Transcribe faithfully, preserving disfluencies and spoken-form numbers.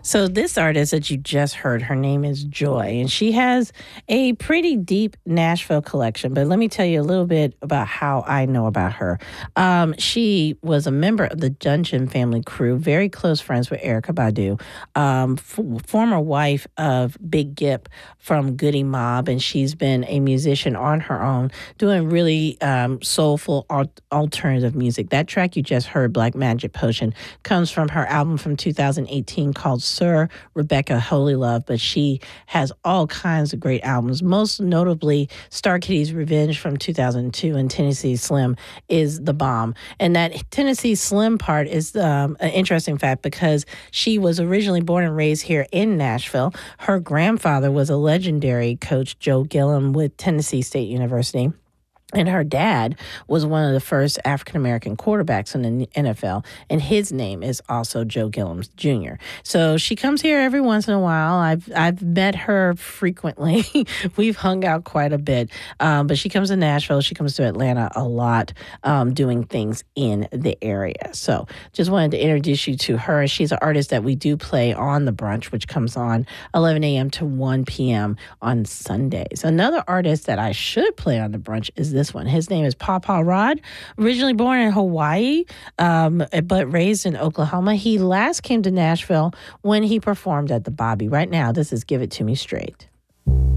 So this artist that you just heard, her name is Joy, and she has a pretty deep Nashville collection. But let me tell you a little bit about how I know about her. Um, she was a member of the Dungeon Family crew, very close friends with Erykah Badu, um, f- former wife of Big Gip from Goody Mob, and she's been a musician on her own, doing really um, soulful al- alternative music. That track you just heard, Black Magic Potion, comes from her album from two thousand eighteen called Sir Rebecca Holy Love, but she has all kinds of great albums, most notably Star Kitty's Revenge from two thousand two and Tennessee Slim is the bomb. And that Tennessee Slim part is um, an interesting fact because she was originally born and raised here in Nashville. Her grandfather was a legendary coach, Joe Gillum, with Tennessee State University. And her dad was one of the first African-American quarterbacks in the N F L, and his name is also Joe Gillum Junior So she comes here every once in a while. I've I've met her frequently. We've hung out quite a bit, um, but she comes to Nashville. She comes to Atlanta a lot, um, doing things in the area. So just wanted to introduce you to her. She's an artist that we do play on The Brunch, which comes on eleven a.m. to one p.m. on Sundays. Another artist that I should play on The Brunch is this one. His name is Papa Rod, originally born in Hawaii, um, but raised in Oklahoma. He last came to Nashville when he performed at the Bobby. Right now, this is Give It To Me Straight.